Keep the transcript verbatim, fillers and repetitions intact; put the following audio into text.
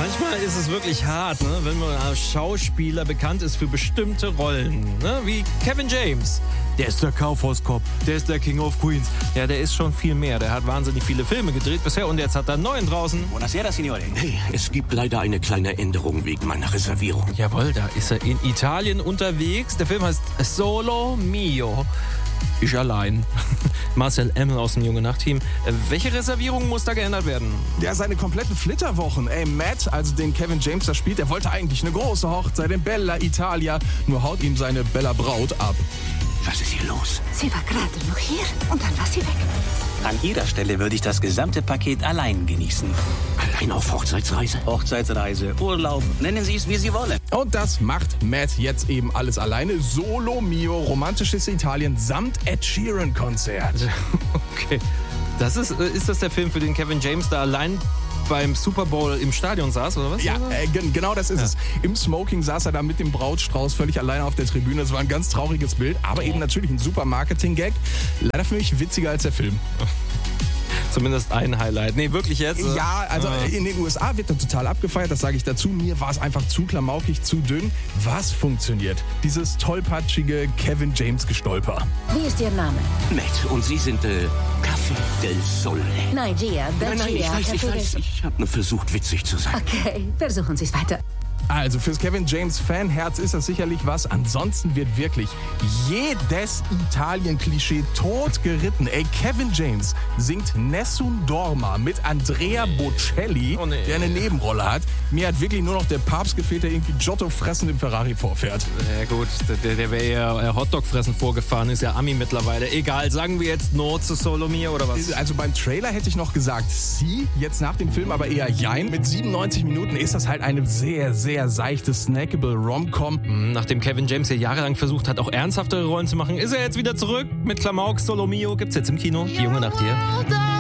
Manchmal ist es wirklich hart, ne? Wenn man als Schauspieler bekannt ist für bestimmte Rollen, ne? Wie Kevin James. Der ist der Kaufhauskopf, der ist der King of Queens. Ja, der ist schon viel mehr. Der hat wahnsinnig viele Filme gedreht bisher und jetzt hat er einen neuen draußen. Buonasera, Signore. Hey, es gibt leider eine kleine Änderung wegen meiner Reservierung. Jawohl, da ist er in Italien unterwegs. Der Film heißt Solo Mio. Ich allein. Marcel Emmel aus dem Junge Nacht-Team. Äh, welche Reservierung muss da geändert werden? Ja, seine kompletten Flitterwochen. Ey, Matt, also den Kevin James da spielt, der wollte eigentlich eine große Hochzeit in Bella Italia. Nur haut ihm seine Bella Braut ab. Was ist hier los? Sie war gerade noch hier und dann war sie weg. An Ihrer Stelle würde ich das gesamte Paket allein genießen. Allein auf Hochzeitsreise? Hochzeitsreise, Urlaub, nennen Sie es, wie Sie wollen. Und das macht Matt jetzt eben alles alleine. Solo Mio, romantisches Italien samt Ed Sheeran Konzert. Okay. Das ist, ist das der Film, für den Kevin James da allein beim Super Bowl im Stadion saß, oder was? Ja, äh, g- genau das ist ja. es. Im Smoking saß er da mit dem Brautstrauß völlig alleine auf der Tribüne. Das war ein ganz trauriges Bild, aber eben natürlich ein super Marketing-Gag. Leider für mich witziger als der Film. Zumindest ein Highlight. Nee, wirklich jetzt? Ja, also in den U S A wird er total abgefeiert, das sage ich dazu. Mir war es einfach zu klamaukig, zu dünn. Was funktioniert? Dieses tollpatschige Kevin James Gestolper. Wie ist Ihr Name? Matt, und Sie sind äh, Café del Sole. Nein, Gia. Nein, nein, ich weiß, ich weiß. Ich habe nur versucht, witzig zu sein. Okay, versuchen Sie es weiter. Also fürs Kevin James Fanherz ist das sicherlich was. Ansonsten wird wirklich jedes Italien-Klischee tot geritten. Ey, Kevin James singt Nessun Dorma mit Andrea Bocelli, Oh nee. der eine Nebenrolle hat. Mir hat wirklich nur noch der Papst gefehlt, der irgendwie Giotto fressend im Ferrari vorfährt. Ja gut, der, der wäre ja Hotdog fressen vorgefahren, ist ja Ami mittlerweile. Egal, sagen wir jetzt No zu Solo Mio oder was? Also beim Trailer hätte ich noch gesagt Sie, jetzt nach dem Film aber eher Jein. Mit siebenundneunzig Minuten ist das halt eine sehr, sehr seichte, snackable Rom-Com. Nachdem Kevin James ja jahrelang versucht hat, auch ernsthaftere Rollen zu machen, ist er jetzt wieder zurück mit Klamauk. Solo Mio gibt's jetzt im Kino. Die Junge Nacht hier.